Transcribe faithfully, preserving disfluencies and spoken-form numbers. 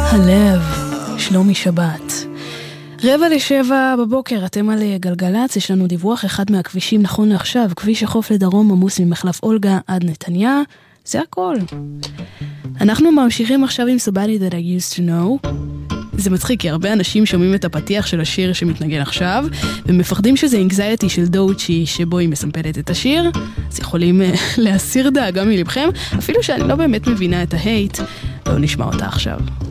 הלב, שלומי שבת. רבע לשבע בבוקר, אתם על גלגלץ, יש לנו דיווח אחד מהכבישים נכון לעכשיו, כביש החוף לדרום עמוס ממחלף אולגה עד נתניה, זה הכל. אנחנו ממשיכים עכשיו עם Somebody That I Used To Know. זה מצחיק, כי הרבה אנשים שומעים את הפתיח של השיר שמתנגן עכשיו, ומפחדים שזה אנגזייטי של דוצ'י שבו היא מסמפלת את השיר, אז יכולים להסיר דאגה מלבכם, אפילו שאני לא באמת מבינה את ההייט, בואו נשמע אותה עכשיו.